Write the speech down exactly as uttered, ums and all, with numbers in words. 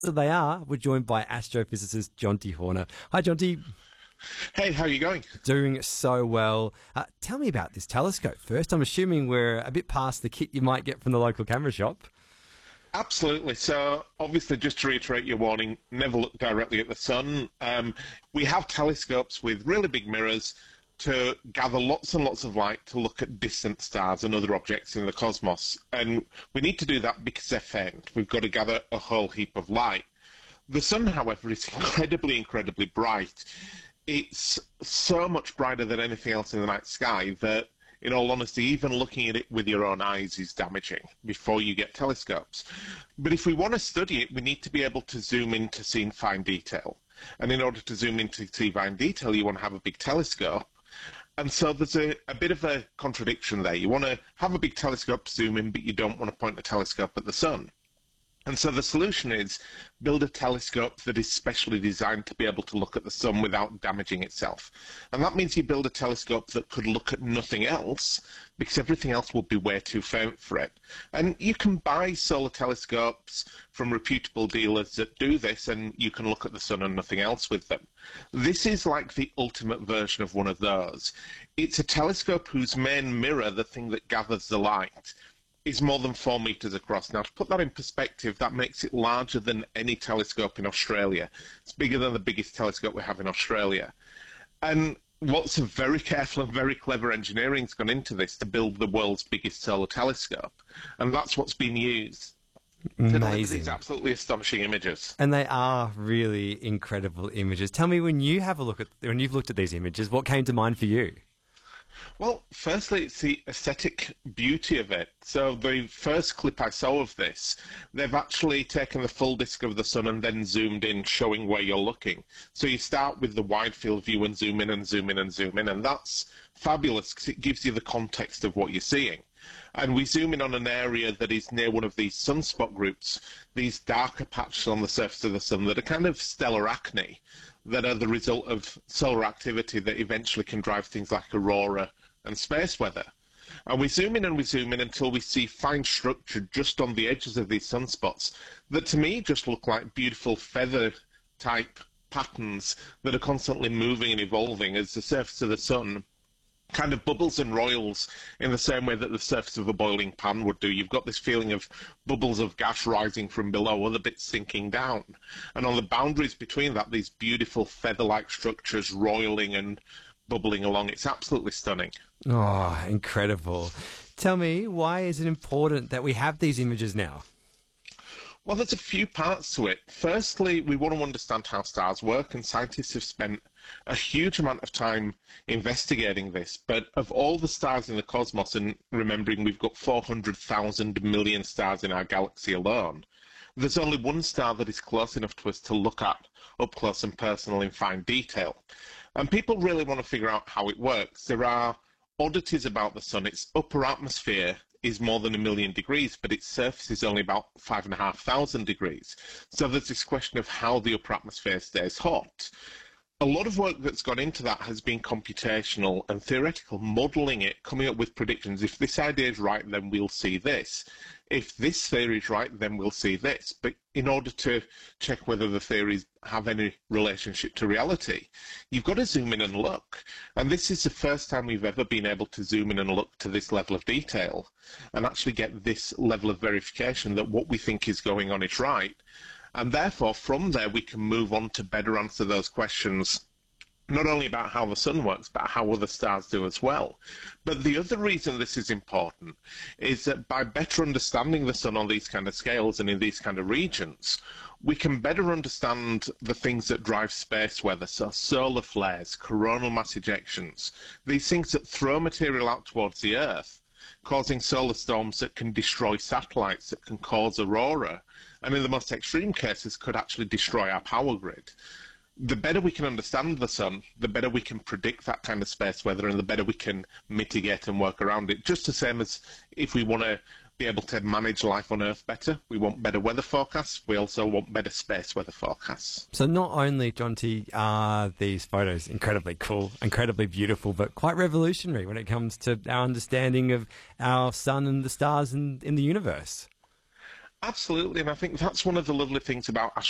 So they are. We're joined by astrophysicist Jonty Horner. Hi, Jonty. Hey, how are you going? Doing so well. Uh, tell me about this telescope first. I'm assuming we're a bit past the kit you might get from the local camera shop. Absolutely. So, obviously, just to reiterate your warning, never look directly at the sun. Um, we have telescopes with really big mirrors to gather lots and lots of light to look at distant stars and other objects in the cosmos. And we need to do that because they're faint. We've got to gather a whole heap of light. The sun, however, is incredibly, incredibly bright. It's so much brighter than anything else in the night sky that, in all honesty, even looking at it with your own eyes is damaging before you get telescopes. But if we want to study it, we need to be able to zoom in to see in fine detail. And in order to zoom in to see fine detail, you want to have a big telescope. And so there's a, a bit of a contradiction there. You want to have a big telescope to zoom in, but you don't want to point the telescope at the sun. And so the solution is build a telescope that is specially designed to be able to look at the sun without damaging itself. And that means you build a telescope that could look at nothing else because everything else would be way too faint for it. And you can buy solar telescopes from reputable dealers that do this, and you can look at the sun and nothing else with them. This is like the ultimate version of one of those. It's a telescope whose main mirror, the thing that gathers the light, is more than four metres across. Now, to put that in perspective, that makes it larger than any telescope in Australia. It's bigger than the biggest telescope we have in Australia. And lots of very careful and very clever engineering's gone into this to build the world's biggest solar telescope. And that's what's been used. Amazing. These absolutely astonishing images. And they are really incredible images. Tell me, when you have a look at, when you've looked at these images, what came to mind for you? Well, firstly, it's the aesthetic beauty of it. So the first clip I saw of this, they've actually taken the full disk of the sun and then zoomed in, showing where you're looking. So you start with the wide field view and zoom in and zoom in and zoom in, and that's fabulous because it gives you the context of what you're seeing. And we zoom in on an area that is near one of these sunspot groups, these darker patches on the surface of the sun that are kind of stellar acne, that are the result of solar activity that eventually can drive things like aurora and space weather. And we zoom in and we zoom in until we see fine structure just on the edges of these sunspots that to me just look like beautiful feather type patterns that are constantly moving and evolving as the surface of the sun kind of bubbles and roils in the same way that the surface of a boiling pan would do. You've got this feeling of bubbles of gas rising from below, other bits sinking down. And on the boundaries between that, these beautiful feather-like structures roiling and bubbling along. It's absolutely stunning. Oh, incredible. Tell me, why is it important that we have these images now? Well, there's a few parts to it. Firstly, we want to understand how stars work, and scientists have spent a huge amount of time investigating this. But of all the stars in the cosmos, and remembering we've got four hundred thousand million stars in our galaxy alone, there's only one star that is close enough to us to look at up close and personal in fine detail. And people really want to figure out how it works. There are oddities about the sun. Its upper atmosphere is more than a million degrees, but its surface is only about five and a half thousand degrees. So there's this question of how the upper atmosphere stays hot. A lot of work that's gone into that has been computational and theoretical, modelling it, coming up with predictions. If this idea is right, then we'll see this. If this theory is right, then we'll see this. But in order to check whether the theories have any relationship to reality, you've got to zoom in and look. And this is the first time we've ever been able to zoom in and look to this level of detail and actually get this level of verification that what we think is going on is right. And therefore, from there, we can move on to better answer those questions, not only about how the sun works, but how other stars do as well. But the other reason this is important is that by better understanding the sun on these kind of scales and in these kind of regions, we can better understand the things that drive space weather, so solar flares, coronal mass ejections, these things that throw material out towards the Earth, causing solar storms that can destroy satellites, that can cause aurora, and in the most extreme cases could actually destroy our power grid. The better we can understand the sun, the better we can predict that kind of space weather, and the better we can mitigate and work around it. Just the same as if we want to be able to manage life on Earth better, we want better weather forecasts, we also want better space weather forecasts. So not only, Jonty, are these photos incredibly cool, incredibly beautiful, but quite revolutionary when it comes to our understanding of our sun and the stars in, in the universe. Absolutely, and I think that's one of the lovely things about